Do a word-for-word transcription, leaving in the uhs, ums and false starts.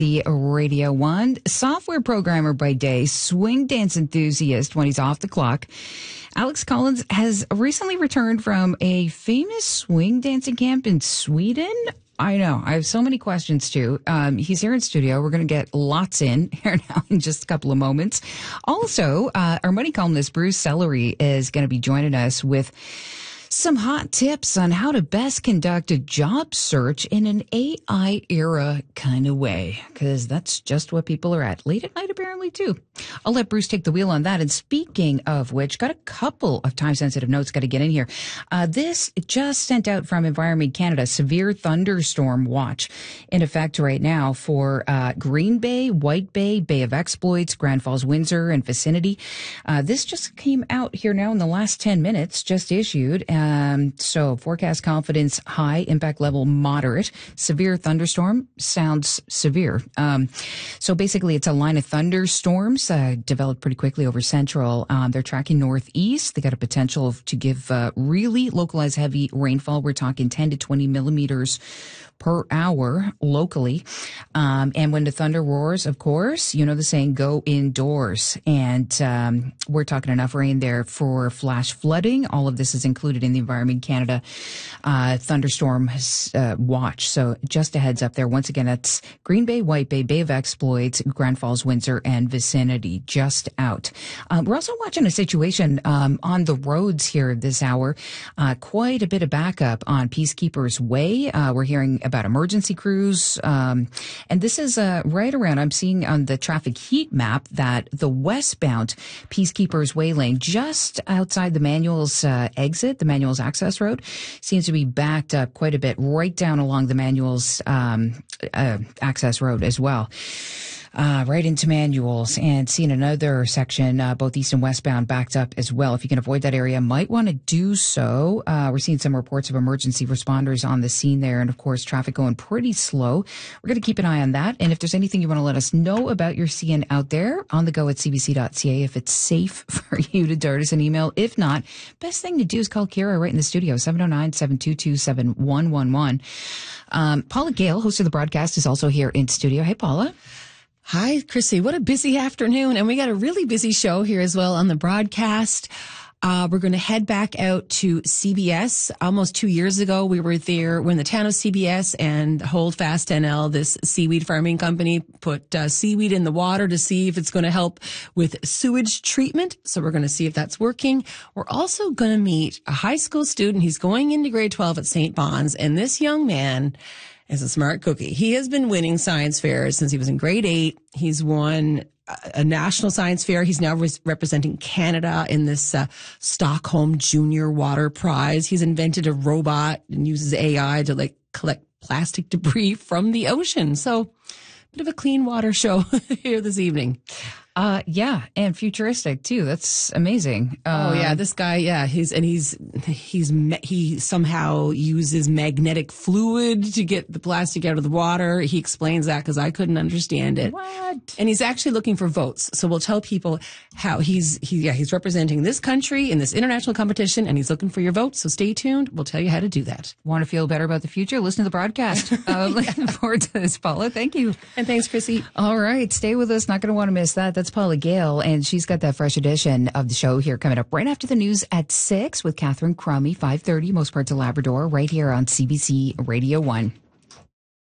The Radio One software programmer by day, swing dance enthusiast when he's off the clock. Alex Collins has recently returned from a famous swing dancing camp in Sweden. I know. I have so many questions too. Um, he's here in studio. We're going to get lots in here now in just a couple of moments. Also, uh, our money columnist Bruce Sellery is going to be joining us with some hot tips on how to best conduct a job search in an A I era kind of way, because that's just what people are at late at night, apparently, too. I'll let Bruce take the wheel on that. And speaking of which, got a couple of time-sensitive notes got to get in here. Uh, this just sent out from Environment Canada, severe thunderstorm watch in effect right now for uh, Green Bay, White Bay, Bay of Exploits, Grand Falls, Windsor, and vicinity. Uh, this just came out here now in the last ten minutes, just issued. Um, so forecast confidence high, impact level moderate. Severe thunderstorm sounds severe. Um, so basically it's a line of thunderstorms uh, developed pretty quickly over central. Um, they're tracking northeast. They got a potential to give uh, really localized heavy rainfall. We're talking ten to twenty millimeters per hour locally. Um, and when the thunder roars, of course, you know the saying, go indoors. And um, we're talking enough rain there for flash flooding. All of this is included in the Environment Canada uh, thunderstorm uh, watch. So just a heads up there. Once again, that's Green Bay, White Bay, Bay of Exploits, Grand Falls, Windsor, and vicinity just out. Um, we're also watching a situation um, on the roads here this hour. Uh, quite a bit of backup on Peacekeepers Way. Uh, we're hearing about emergency crews. Um, and this is uh, right around, I'm seeing on the traffic heat map that the westbound Peacekeepers Way lane just outside the Manuals uh, exit, the Manuals access road, seems to be backed up quite a bit right down along the Manuals um, uh, access road as well. Uh, right into Manuals, and seeing another section, uh, both east and westbound, backed up as well. If you can avoid that area, might want to do so. Uh, we're seeing some reports of emergency responders on the scene there, and of course, traffic going pretty slow. We're going to keep an eye on that. And if there's anything you want to let us know about your seeing out there, on the go at c b c dot c a if it's safe for you to dart us an email. If not, best thing to do is call Kira right in the studio, seven oh nine, seven two two, seven one one one. Um, Paula Gale, host of the broadcast, is also here in studio. Hey, Paula. Hi, Chrissy. What a busy afternoon. And we got a really busy show here as well on the broadcast. Uh, we're going to head back out to C B S. Almost two years ago, we were there. We're in the town of C B S, and Holdfast N L, this seaweed farming company, put uh, seaweed in the water to see if it's going to help with sewage treatment. So we're going to see if that's working. We're also going to meet a high school student. He's going into grade twelve at Saint Bon's, and this young man is a smart cookie. He has been winning science fairs since he was in grade eight. He's won a national science fair. He's now res- representing Canada in this uh, Stockholm Junior Water Prize. He's invented a robot and uses A I to like collect plastic debris from the ocean. So, bit of a clean water show here this evening. Uh, yeah, and futuristic too. That's amazing. Oh yeah, this guy, yeah, he's and he's he's he somehow uses magnetic fluid to get the plastic out of the water. He explains that because I couldn't understand it. What? And he's actually looking for votes. So we'll tell people how he's he yeah he's representing this country in this international competition, and he's looking for your votes. So stay tuned. We'll tell you how to do that. Want to feel better about the future? Listen to the broadcast. Uh, looking forward to this, Paula. Thank you. And thanks, Chrissy. All right, stay with us. Not going to want to miss that. That's Paula Gale, and she's got that fresh edition of the show here coming up right after the news at six with Catherine Crummy, five thirty, most parts of Labrador, right here on C B C Radio one.